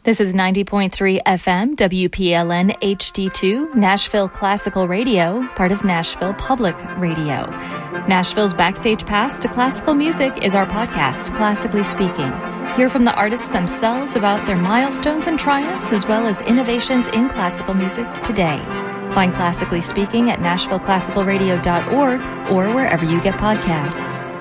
This is 90.3 FM, WPLN HD2, Nashville Classical Radio, part of Nashville Public Radio. Nashville's Backstage Pass to Classical Music is our podcast, Classically Speaking. Hear from the artists themselves about their milestones and triumphs, as well as innovations in classical music today. Find Classically Speaking at NashvilleClassicalRadio.org or wherever you get podcasts.